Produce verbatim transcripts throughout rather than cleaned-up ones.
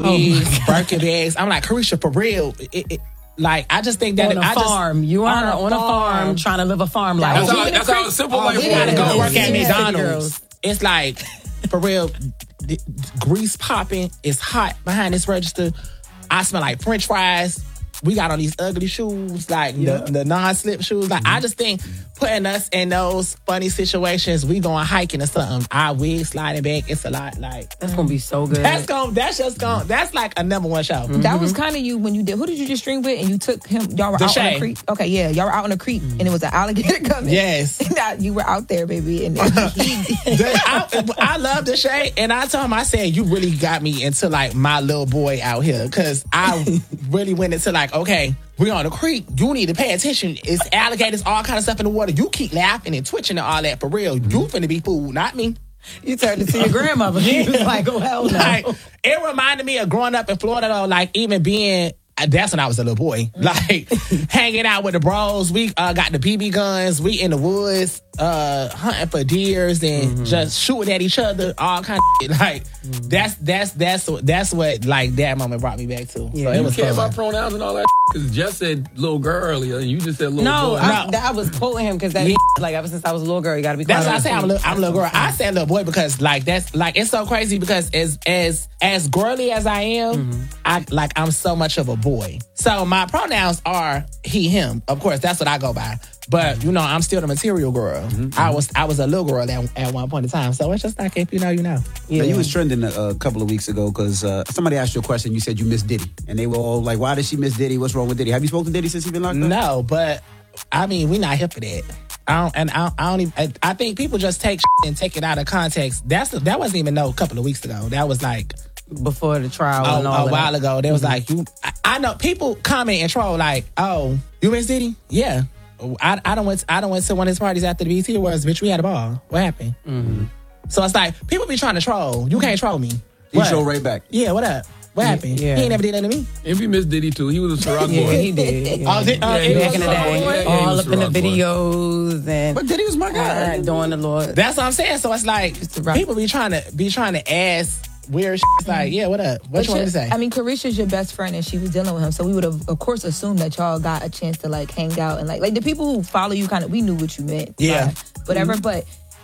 oh Birkin bags. I'm like, Carisha, for real. It, it, like, I just think that on a I farm, just, you are on a, on a farm, farm trying to live a farm life. That's how, that's how simple oh, life we gotta go work at Yeah. McDonald's. It's like, for real, the grease popping. It's hot behind this register. I smell like French fries. We got on these ugly shoes, like Yeah. the, the non-slip shoes. Like, I just think putting us in those funny situations, we going hiking or something, our wig sliding back, it's a lot. Like, That's gonna be so good. that's going, that's just going, that's like a number one show. That was kind of you when you did. Who did you just stream with? And you took him. Y'all were The out on Shay. a creek. Okay, yeah, y'all were out on a creek, and it was an alligator coming. Yes. Now you were out there, baby, and then he. The- I, I love the shade, and I told him, I said, you really got me into like my little boy out here, because I really went into like, okay, we on the creek. You need to pay attention. It's alligators, all kind of stuff in the water. You keep laughing and twitching and all that. For real, you finna be fooled, not me. You turned it to your grandmother. You was like, oh hell no. Like, it reminded me of growing up in Florida, though. Like, even being, that's when I was a little boy. Like, hanging out with the bros. We uh, got the B B guns. We in the woods, uh, hunting for deers and Mm-hmm. just shooting at each other. All kind of shit. Like, that's that's that's that's what like that moment brought me back to. Yeah. So it You was care fun. about pronouns and all that? Because Jess said little girl earlier, and you just said little No, boy. I, that, I was quoting him because that Yeah. like ever since I was a little girl, you gotta be. That's quiet why I on say the I'm a little, street. I'm a little girl. I say little boy because like that's like it's so crazy because as as as girly as I am, Mm-hmm. I like I'm so much of a boy. So my pronouns are he, him. Of course, that's what I go by. But you know, I'm still the material girl. Mm-hmm. I was I was a little girl at, at one point in time. So it's just like if you know, you know. Yeah. Now, you was trending a, a couple of weeks ago because uh, somebody asked you a question. You said you miss Diddy, and they were all like, "Why did she miss Diddy? What's wrong with Diddy? Have you spoken to Diddy since he been locked up?" No, but I mean, we not here for that. I don't, and I, I don't even. I, I think people just take and take it out of context. That's that wasn't even no couple of weeks ago. That was like before the trial a, and all a of while that. ago. They was like, you. I, I know people comment and troll like, oh, you miss Diddy? Yeah. I I don't went I don't went to one of his parties after the B E T Awards. Bitch, we had a ball. What happened? Mm-hmm. So it's like people be trying to troll. You can't troll me. He What? showed right back. Yeah. What up? What happened? yeah. He ain't never did that to me. And we miss Diddy too. He was a Ciroc Yeah, boy. he did. Yeah. Oh, did, uh, Yeah, it he was Back in the was a day, boy? Yeah, he all was up in the Ciroc boy. videos and But Diddy was my uh, guy. doing the Lord. That's what I'm saying. So it's like rock. people be trying to be trying to ask weird shit. It's like, yeah, what up? What you want me to say? I mean, Carisha's your best friend, and she was dealing with him, so we would have, of course, assumed that y'all got a chance to like hang out and like, like the people who follow you, kind of, we knew what you meant, Yeah. by whatever. But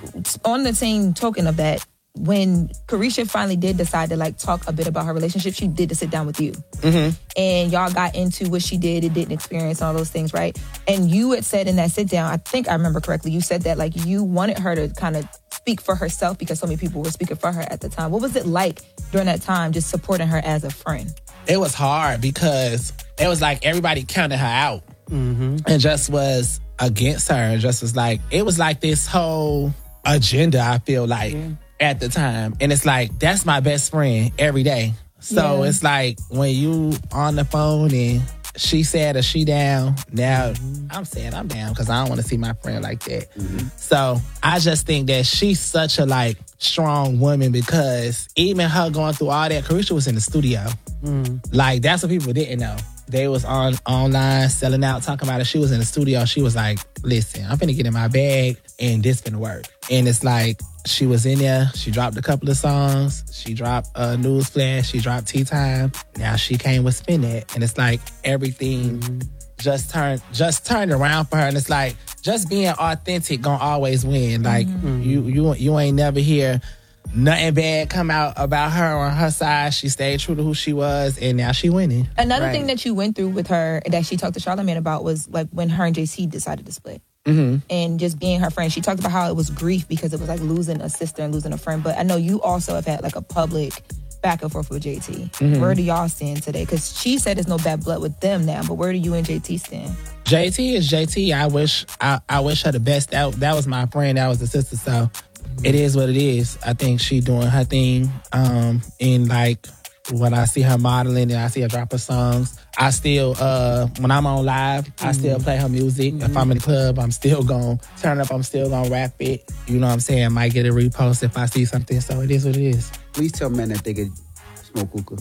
on the same token of that, when Carisha finally did decide to like talk a bit about her relationship, she did to sit down with you, Mm-hmm. and y'all got into what she did and didn't experience, all those things, right? And you had said in that sit down, I think I remember correctly, you said that like you wanted her to kind of speak for herself because so many people were speaking for her at the time. What was it like during that time, just supporting her as a friend? It was hard because it was like everybody counted her out and just was against her. And just was like, it was like this whole agenda, I feel like, at the time. And it's like, that's my best friend every day. So Yeah. it's like when you on the phone and she said or she down, now I'm saying I'm down because I don't want to see my friend like that. So I just think that she's such a like strong woman because even her going through all that, Carisha was in the studio. Like, that's what people didn't know. They was on online selling out, talking about it. She was in the studio. She was like, listen, I'm finna get in my bag and this finna work. And it's like, she was in there. She dropped a couple of songs. She dropped uh, Newsflash. She dropped Tea Time. Now she came with Spin That. And it's like everything just turned just turned around for her. And it's like, just being authentic gonna always win. Like, you you you ain't never hear nothing bad come out about her on her side. She stayed true to who she was, and now she winning. Another Right. thing that you went through with her that she talked to Charlamagne about was like when her and J C decided to split. Mm-hmm. And just being her friend. She talked about how it was grief because it was like losing a sister and losing a friend. But I know you also have had like a public back and forth with J T. Mm-hmm. Where do y'all stand today? Because she said there's no bad blood with them now, but where do you and J T stand? J T is J T. I wish I, I wish her the best. That, that was my friend. That was the sister. So it is what it is. I think she doing her thing. Um, and like when I see her modeling and I see her drop her songs, I still uh when I'm on live, I still play her music. If I'm in the club, I'm still gonna turn up. I'm still gonna rap it. You know what I'm saying? Might get a repost if I see something. So it is what it is. Please tell men that they could smoke hookah.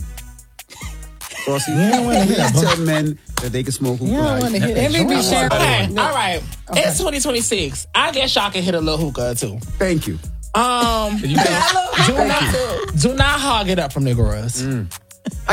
Saucy, You don't wanna hear please that. tell men that they can smoke hookah. You don't want to hit Let that. me be sharing. Okay, all right. It's twenty twenty-six. I guess y'all can hit a little hookah too. Thank you. Um, You think- do not, do not hog it up from the girls.